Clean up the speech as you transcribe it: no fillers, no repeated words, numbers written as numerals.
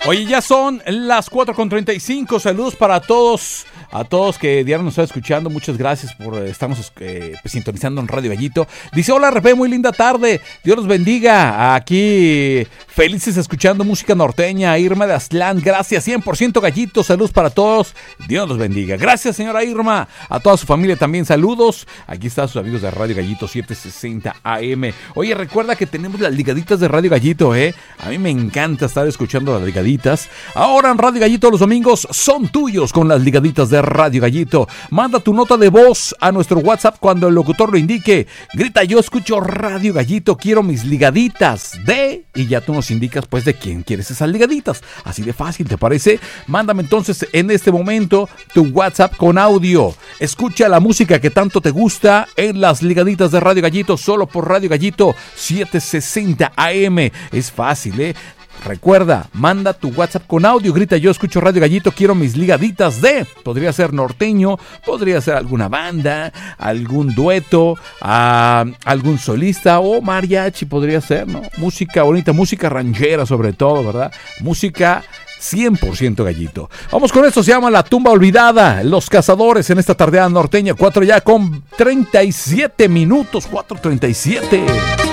Oye, ya son las 4:35. Saludos para todos. A todos que diario nos están escuchando, muchas gracias por estarnos sintonizando en Radio Gallito. Dice, hola RP, muy linda tarde, Dios los bendiga. Aquí felices escuchando música norteña. Irma de Aztlán, gracias, 100% Gallito, saludos para todos, Dios los bendiga. Gracias señora Irma, a toda su familia también saludos. Aquí están sus amigos de Radio Gallito 760 AM. Oye, recuerda que tenemos las ligaditas de Radio Gallito, a mí me encanta estar escuchando las ligaditas. Ahora en Radio Gallito los domingos son tuyos con las ligaditas de Radio Gallito. Manda tu nota de voz a nuestro WhatsApp cuando el locutor lo indique. Grita, yo escucho Radio Gallito, quiero mis ligaditas de... Y ya tú nos indicas pues de quién quieres esas ligaditas. Así de fácil, ¿te parece? Mándame entonces en este momento tu WhatsApp con audio. Escucha la música que tanto te gusta en las ligaditas de Radio Gallito, solo por Radio Gallito 760 AM. Es fácil, Recuerda, manda tu WhatsApp con audio, grita yo escucho Radio Gallito, quiero mis ligaditas de... Podría ser norteño, podría ser alguna banda, algún dueto, algún solista o mariachi podría ser, ¿no? Música bonita, música ranchera sobre todo, ¿verdad? Música 100% Gallito. Vamos con esto, se llama La Tumba Olvidada, Los Cazadores en esta tardeada norteña, 4 ya con 37 minutos, 4:37.